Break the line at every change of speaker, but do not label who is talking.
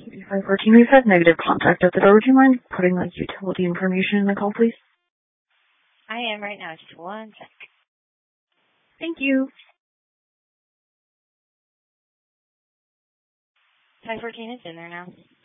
514, we've had negative contact at the door. Would you mind putting the utility information in the call, please?
I am right now. Just 1 sec.
Thank you.
514 is in there now.